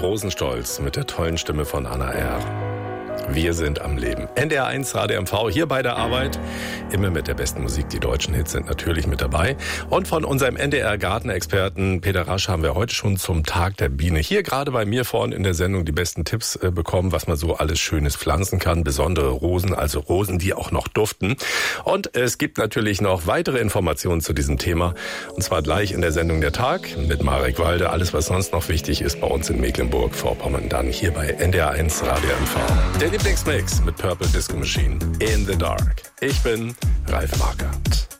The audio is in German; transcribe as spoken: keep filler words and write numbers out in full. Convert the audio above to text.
Rosenstolz mit der tollen Stimme von Anna R. Wir sind am Leben. N D R eins Radio M V hier bei der Arbeit. Immer mit der besten Musik. Die deutschen Hits sind natürlich mit dabei. Und von unserem N D R-Gartenexperten Peter Rasch haben wir heute schon zum Tag der Biene hier gerade bei mir vorne in der Sendung die besten Tipps äh, bekommen, was man so alles Schönes pflanzen kann. Besondere Rosen, also Rosen, die auch noch duften. Und es gibt natürlich noch weitere Informationen zu diesem Thema. Und zwar gleich in der Sendung Der Tag mit Marek Walde. Alles, was sonst noch wichtig ist bei uns in Mecklenburg-Vorpommern. Dann hier bei N D R eins Radio M V. Der Lieblingsmix mit Purple Disco Machine in the Dark. Ich bin Ralf Markert.